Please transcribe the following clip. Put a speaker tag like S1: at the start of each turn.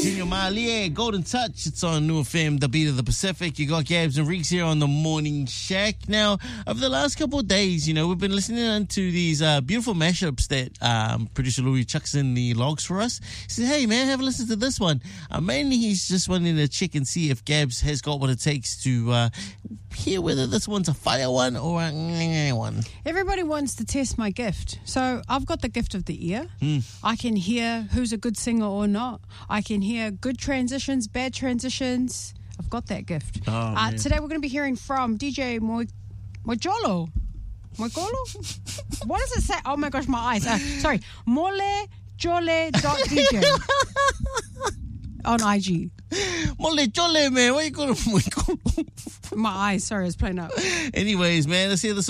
S1: Junior Malie, Golden Touch. It's on New FM, the beat of the Pacific. You got Gabs and Reeks here on the Morning Shack. Now, over the last couple of days, we've been listening to these beautiful mashups that producer Louis chucks in the logs for us. He said, hey, man, have a listen to this one. Mainly, he's just wanting to check and see if Gabs has got what it takes to hear whether this one's a fire one or a one.
S2: Everybody wants to test my gift. So I've got the gift of the ear. I can hear who's a good singer or not. I can hear good transitions, bad transitions. I've got that gift. Today we're going to be hearing from DJ Mojolo. Moikolo? What does it say? Oh my gosh, my eyes. Sorry. molejole.dj on IG.
S1: Molejole, man. What are you calling Moikolo?
S2: My eyes, sorry, I was playing up.
S1: Anyways, man, let's hear this